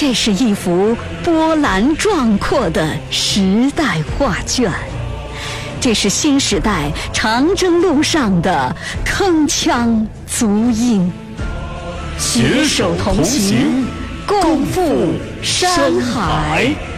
这是一幅波澜壮阔的时代画卷，这是新时代长征路上的铿锵足音。携手同行，共赴山海。